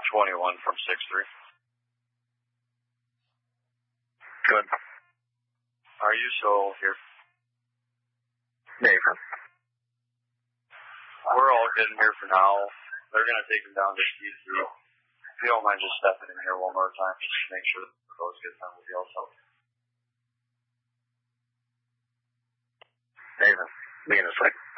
21 from 6-3. Good. Are you still here? Nathan. We're all good in here for now. They're going to take him down to T3. If you don't mind just stepping in here one more time, just to make sure that the goes get done with you also. Nathan, be in a second.